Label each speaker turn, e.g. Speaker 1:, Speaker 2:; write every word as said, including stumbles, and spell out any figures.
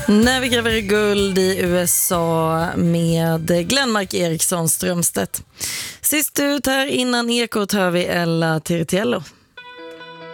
Speaker 1: När vi gräver guld i U S A med Glenmark Eriksson Strömstedt. Sist ut här innan Ekot hör vi Ella Tiritiello.